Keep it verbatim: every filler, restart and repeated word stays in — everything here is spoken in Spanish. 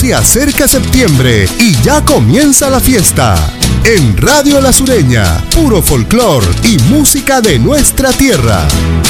Se acerca septiembre y ya comienza la fiesta. En Radio La Sureña, puro folclor y música de nuestra tierra.